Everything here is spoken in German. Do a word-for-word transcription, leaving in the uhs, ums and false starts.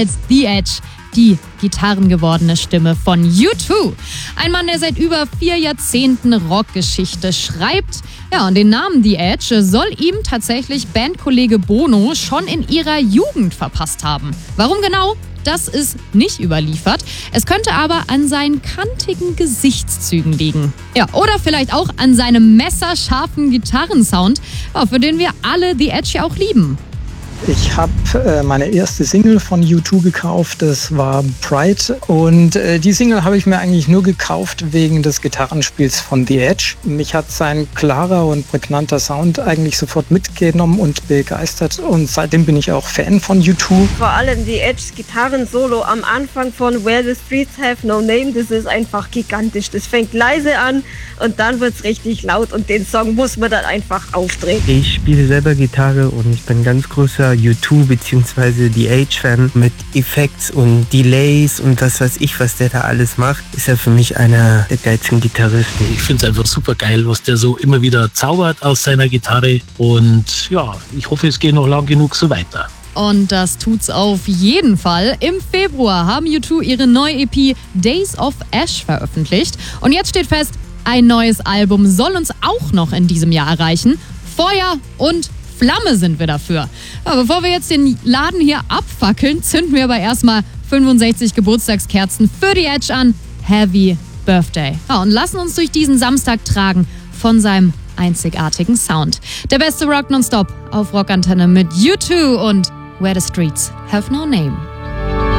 als The Edge, die gitarrengewordene Stimme von U zwei. Ein Mann, der seit über vier Jahrzehnten Rockgeschichte schreibt. Ja, und den Namen The Edge soll ihm tatsächlich Bandkollege Bono schon in ihrer Jugend verpasst haben. Warum genau? Das ist nicht überliefert. Es könnte aber an seinen kantigen Gesichtszügen liegen. Ja, oder vielleicht auch an seinem messerscharfen Gitarrensound, ja, für den wir alle The Edge ja auch lieben. Ich habe äh, meine erste Single von U zwei gekauft, das war Pride. Und äh, die Single habe ich mir eigentlich nur gekauft wegen des Gitarrenspiels von The Edge. Mich hat sein klarer und prägnanter Sound eigentlich sofort mitgenommen und begeistert. Und seitdem bin ich auch Fan von U zwei. Vor allem The Edge Gitarren-Solo am Anfang von Where the Streets Have No Name, das ist einfach gigantisch. Das fängt leise an und dann wird es richtig laut und den Song muss man dann einfach aufdrehen. Ich spiele selber Gitarre und ich bin ganz großer U zwei bzw. The Edge-Fan. Mit Effekts und Delays und was weiß ich, was der da alles macht, ist er für mich einer der geilsten Gitarristen. Ich finde es einfach super geil, was der so immer wieder zaubert aus seiner Gitarre und ja, ich hoffe, es geht noch lang genug so weiter. Und das tut's auf jeden Fall. Im Februar haben U zwei ihre neue E P Days of Ash veröffentlicht. Und jetzt steht fest, ein neues Album soll uns auch noch in diesem Jahr erreichen. Feuer und Flamme sind wir dafür. Aber bevor wir jetzt den Laden hier abfackeln, zünden wir aber erstmal fünfundsechzig Geburtstagskerzen für The Edge an. Happy Birthday. Ja, und lassen uns durch diesen Samstag tragen von seinem einzigartigen Sound. Der beste Rock nonstop auf Rockantenne mit U zwei und Where the Streets Have No Name.